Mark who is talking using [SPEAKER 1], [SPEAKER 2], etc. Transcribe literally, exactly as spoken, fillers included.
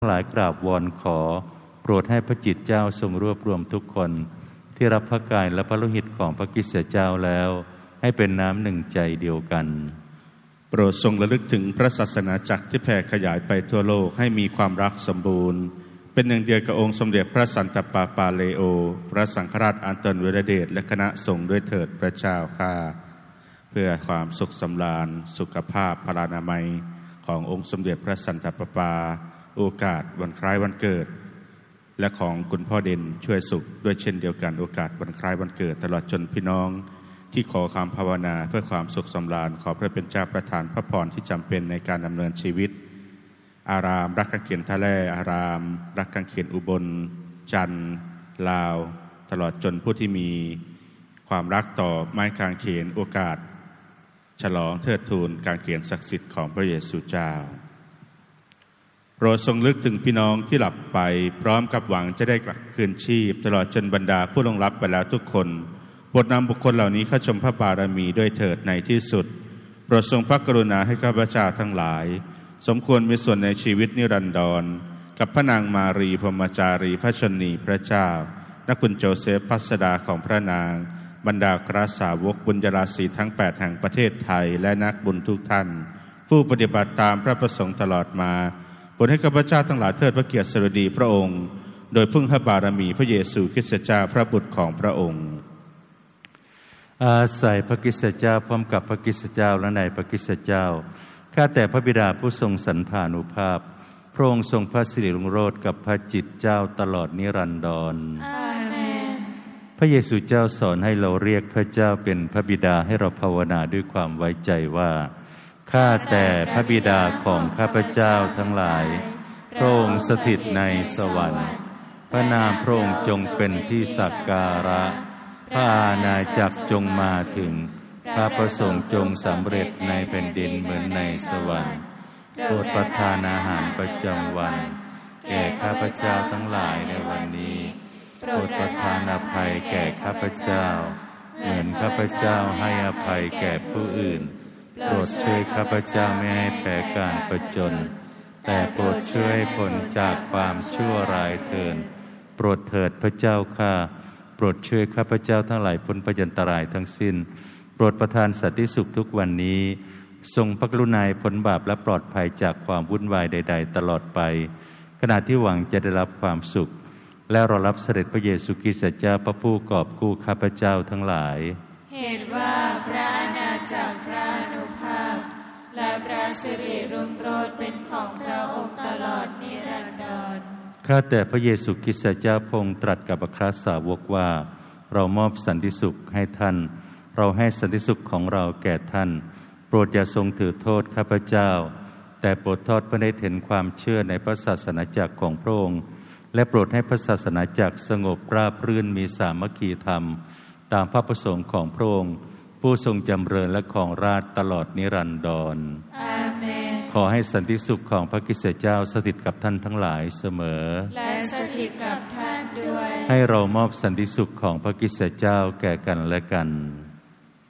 [SPEAKER 1] ทั้งหลายกราบวอนขอโปรดให้พระจิตเจ้าทรงรวบรวมทุกคนที่รับพระกายและพระโลหิตของพระคริสต์เจ้าแล้วให้เป็นน้ำหนึ่งใจเดียวกัน
[SPEAKER 2] โปรดทรงระลึกถึงพระศาสนาจักรที่แผ่ขยายไปทั่วโลกให้มีความรักสมบูรณ์เป็นหนึ่งเดียวกับองค์สมเด็จพระสันตะปาปาเลโอพระสังฆราชอันตนเวรเดชและคณะสงฆ์ด้วยเถิดพระเจ้าข้าเพื่อความสุขสำราญสุขภาพพลานามัยขององค์สมเด็จพระสันตะปาปาโอกาสวันคล้ายวันเกิดและของคุณพ่อเด่นช่วยสุขด้วยเช่นเดียวกันโอกาสวันคล้ายวันเกิดตลอดจนพี่น้องที่ขอคำภาวนาเพื่อความสุขสำราญขอพระเป็นเจ้าประทานพระพรที่จำเป็นในการดำเนินชีวิตอารามรักกังเขียนทะเลอารามรักกังเขียนอุบลจันทร์ลาวตลอดจนผู้ที่มีความรักต่อไม้กางเขนโอกาสฉลองเทิดทูนกางเขนศักดิ์สิทธิ์ของพระเยซูเจ้าโปรดทรงลึกถึงพี่น้องที่หลับไปพร้อมกับหวังจะได้กลับคืนชีพตลอดจนบรรดาผู้ล่วงลับไปแล้วทุกคนโปรดนำบุคคลเหล่านี้เข้าชมพระบารมีด้วยเถิดในที่สุดโปรดทรงพระกรุณาให้ข้าพเจ้าทั้งหลายสมควรมีส่วนในชีวิตนิรันดรกับพระนางมารีพรหมจารีพระชนีพระเจ้านักคุณโจเซฟพัสดาของพระนางบรรดากราสาวกบุญญาราศีทั้งแปดแห่งประเทศไทยและนักบุญทุกท่านผู้ปฏิบัติตามพระประสงค์ตลอดมาโปรดให้ข้าพเจ้าทั้งหลายเทิดพระเกียรติสดุดีพระองค์โดยพึ่งพระบารมีพระเยซูคริสต์เจ้าพระบุตรของพระองค์
[SPEAKER 1] อาศัยพระคริสต์เจ้าพร้อมกับพระคริสต์เจ้าและในพระคริสต์เจ้าข้าแต่พระบิดาผู้ทรงสรรพานุภาพพระองค์ทรงพระสิริรุ่งโรจน์กับพระจิตเจ้าตลอดนิรันดร
[SPEAKER 3] อาเมน
[SPEAKER 1] พระเยซูเจ้าสอนให้เราเรียกพระเจ้าเป็นพระบิดาให้เราภาวนาด้วยความไว้ใจว่าข้าแต่พระบิดาของข้าพเจ้าทั้งหลายพระองค์สถิตในสวรรค์พระนามพระองค์จงเป็นที่สักการะพระอาณาจักรจงมาถึงพระประสงค์จงสำเร็จในแผ่นดินเหมือนในสวรรค์โปรดประทานอาหารประจำวันแก่ข้าพเจ้าทั้งหลายในวันนี้โปรดประทานอภัยแก่ข้าพเจ้าเหมือนข้าพเจ้าให้อภัยแก่ผู้อื่นโปรดช่วยข้าพเจ้าไม่ให้แพ้การประจนแต่โปรดช่วยพ้นจากความชั่วร้ายเถิดโปรดเถิดพระเจ้าข้าโปรดช่วยข้าพเจ้าทั้งหลายพ้นพยันตรายทั้งสิ้นโปรดประทานสันติสุขทุกวันนี้ทรงพระกรุณาพ้นบาปและปลอดภัยจากความวุ่นวายใดๆตลอดไปขณะที่หวังจะได้รับความสุขและรอรับเสด็จพระเยซูคริสต์เจ้าพระผู้กอบกู้ข้าพเจ้าทั้งหลาย
[SPEAKER 3] เหตุว่าพระอาณาจักรพระอานุภาพและพระสิริรุ่งโรจน์เป็นของพระองค์ตลอดนิรันดร
[SPEAKER 1] ข้าแต่พระเยซูคริสต์เจ้าพระองค์ตรัสกับอัครสาวกว่าเรามอบสันติสุขให้ท่านเราให้สันติสุขของเราแก่ท่านโปรดอย่าทรงถือโทษข้าพเจ้าแต่โปรดทอดพระเนตรเห็นความเชื่อในพระศาสนาจักรของพระองค์และโปรดให้พระศาสนาจักรสงบราบรื่นมีสามัคคีธรรมตามพระประสงค์ของพระองค์ผู้ทรงจำเริญและครองราชย์ตลอดนิรันดร
[SPEAKER 3] อาเมน
[SPEAKER 1] ขอให้สันติสุขของพระคริสต์เจ้าสถิตกับท่านทั้งหลายเสมอ
[SPEAKER 3] และสถิตกับท่านด้วย
[SPEAKER 1] ให้เรามอบสันติสุขของพระคริสต์เจ้าแก่กันและกัน